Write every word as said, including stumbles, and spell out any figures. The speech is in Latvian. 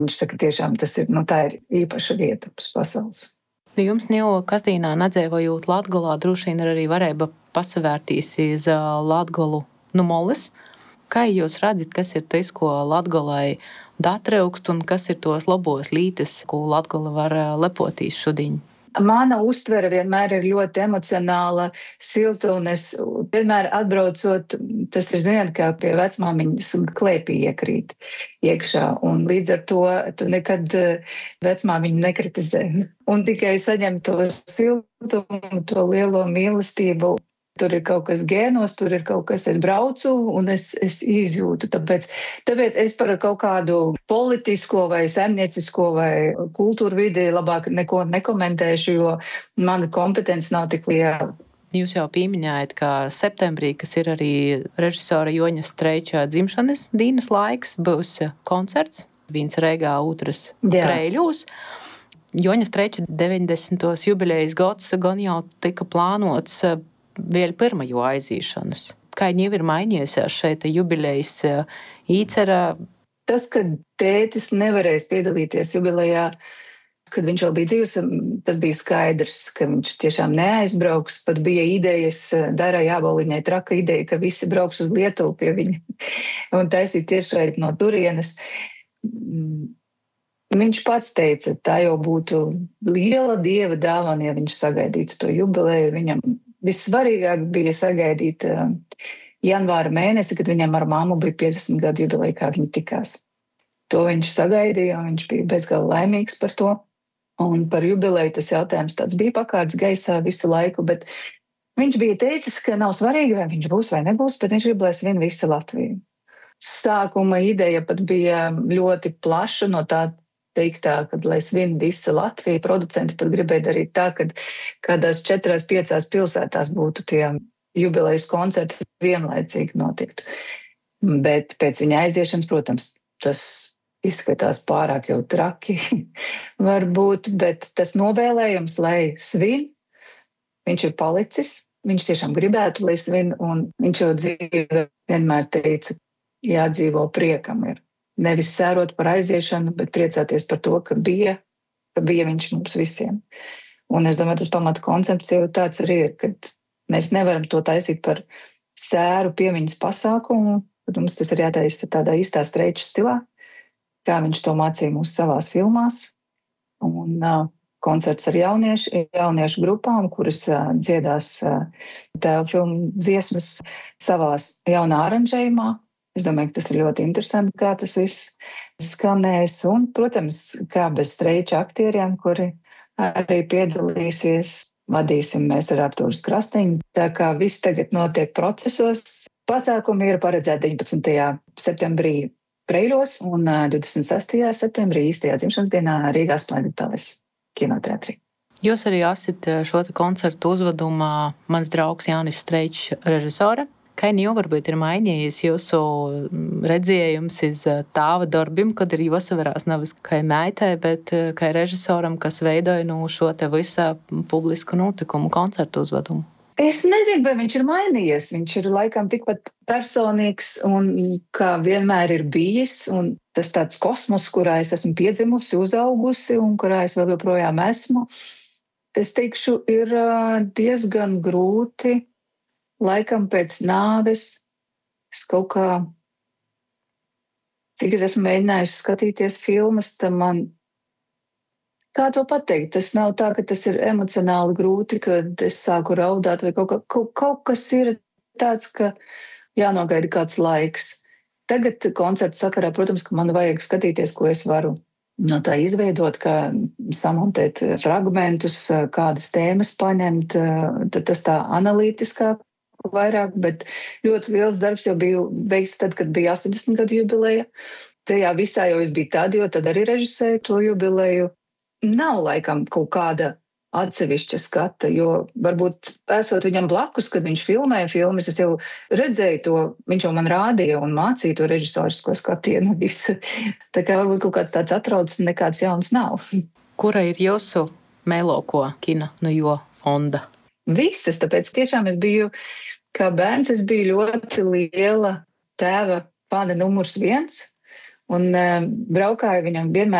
Viņš saka, tiešām tas ir, nu, tā ir īpaša vieta uz pasaules. Jums jau kasdīnā nadzēvojot Latgolā, droši vien arī varēja pasavērtīs iz Latgolu nu molis. Kā jūs redzat, kas ir tas, ko Latgolai datraukst un kas ir tos labos lītes, ko Latgola var lepotīs šodien? Mana uztvere vienmēr ir ļoti emocionāla, silta, un es vienmēr atbraucot, tas ir, ziniet, kā pie vecmāmiņas klēpī iekrīt iekšā, un līdz ar to tu nekad vecmāmiņu nekritizē. Un tikai saņem to siltumu, to lielo mīlestību. Tur ir kaut kas gēnos, tur ir kaut kas, es braucu un es, es izjūtu. Tāpēc, tāpēc es par kaut kādu politisko vai saimniecisko vai kultūru vidi labāk neko nekomentēšu, jo mana kompetence nav tik liela. Jūs jau pieminējat, ka septembrī, kas ir arī režisora Joņa Streiča dzimšanas dienas laiks, būs koncerts. Viens Reigā, otrs Preiļos. Joņa Streiča deviņdesmitos jubilejas gads gan jau tika plānots vēl pirmajo aizīšanas. Kā jau ir mainījies šeit jubilejas īcerā? Tas, ka tētis nevarēs piedalīties jubilejā, kad viņš vēl bija dzīvs, tas bija skaidrs, ka viņš tiešām neaizbrauks. Pat bija idejas, Dairai Āboliņai traka ideja, ka visi brauks uz Lietuvu pie viņa un taisīt tiešraidi no turienes. Viņš pats teica, tā jau būtu liela dieva dāvana, ja viņš sagaidītu to jubileju. Viņam vissvarīgāk bija sagaidīt janvāra mēnesi, kad viņam ar mammu bija piecdesmit gadu jubileja, kā viņi tikās. To viņš sagaidīja, un viņš bija bezgalīgi laimīgs par to. Un par jubileju tas jautājums tāds bija pakārts gaisā visu laiku, bet viņš bija teicis, ka nav svarīgi, vai viņš būs vai nebūs, bet viņš grib, lai svin visa Latvija. Sākuma ideja pat bija ļoti plaša no tā teiktā, kad lai svin visa Latvija, producenti pat gribēja darīt tā, kad kādās četrās, piecās pilsētās būtu tie jubilejas koncerti vienlaicīgi notiktu. Bet pēc viņa aiziešanas, protams, tas izskatās pārāk jau traki varbūt, bet tas novēlējums, lai svin, viņš ir palicis, viņš tiešām gribētu, lai svin, un viņš jau dzīve vienmēr teica, jādzīvo priekam ir. Nevis sērot par aiziešanu, bet priecāties par to, ka bija, ka bija viņš mums visiem. Un es domāju, tas pamata koncepcija tāds arī ir, ka mēs nevaram to taisīt par sēru piemiņas pasākumu, bet mums tas ir jātaisa tādā īstā Streiča stilā, kā viņš to mācīja mūs savās filmās. Un uh, koncerts ar jauniešu, jauniešu grupām, kuras uh, dziedās uh, tēva filmu dziesmas savās jaunā aranžējumā. Es domāju, ka tas ir ļoti interesanti, kā tas viss skanēs. Un, protams, kā bez Streiča aktieriem, kuri arī piedalīsies, vadīsim mēs ar Artūru Krastiņu. Tā kā viss tagad notiek procesos. Pasākumi ir paredzēti deviņpadsmitajā septembrī Preiļos un divdesmit sestajā septembrī īstajā dzimšanas dienā Rīgā Splendid Palace kinoteātrī. Jūs arī esat šo koncertu uzvedumā mans draugs Jānis Streičs režisora. Kā jau varbūt ir mainījies jūsu redzējums iz tāva darbim, kad ir jāsaverās nevis kā meitai, bet kā režisoram, kas veidoja no šo te visā publisku notikumu koncertu uzvedumu? Es nezinu, vai viņš ir mainījies. Viņš ir laikam tikpat personīgs un kā vienmēr ir bijis. Un tas tāds kosmos, kurā es esmu piedzimusi, uzaugusi un kurā es vēl joprojām esmu, es teikšu, ir diezgan grūti. Laikam pēc nāves es kaut kā, cik es esmu mēģinājusi skatīties filmas, tad man, kā to pateikt, tas nav tā, ka tas ir emocionāli grūti, kad es sāku raudāt vai kaut, kā, kaut, kaut kas ir tāds, ka jānogaida kāds laiks. Tagad koncertu sakarā, protams, ka man vajag skatīties, ko es varu no tā izveidot, kā samontēt fragmentus, kādas tēmas paņemt, tad tas tā analītiskāk vairāk, bet ļoti liels darbs jau bija veikts tad, kad bija astoņdesmit gadu jubileja. Tajā visā jau es biju tad, jo tad arī režisēju to jubileju. Nav laikam kaut kāda atsevišķa skata, jo varbūt esot viņam blakus, kad viņš filmēja filmas, es jau redzēju to, viņš jau man rādīja un mācīja to režisorisko skatienu visu. Tā kā varbūt kaut kāds tāds atrauds nekāds jauns nav. Kura ir jūsu mēloko kina no jo fonda? Visas, tāpēc tiešām es biju, kā bērns, es biju ļoti liela tēva fane numurs viens, Un braukāju viņam vienmēr